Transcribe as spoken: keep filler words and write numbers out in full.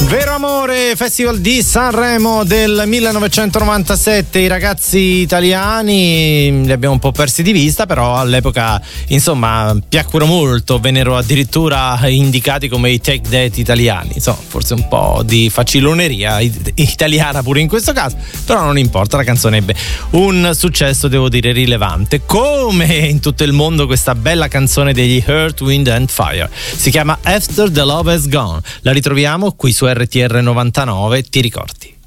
Vero Amore, Festival di Sanremo del millenovecentonovantasette. I ragazzi italiani li abbiamo un po' persi di vista, però all'epoca insomma piacquero molto, vennero addirittura indicati come i Take That italiani. Insomma, forse un po' di faciloneria italiana pure in questo caso, però non importa, la canzone ebbe un successo, devo dire, rilevante. Come in tutto il mondo questa bella canzone degli Earth, Wind and Fire. Si chiama After the Love Has Gone. La ritroviamo qui su R T R novantanove, ti ricordi?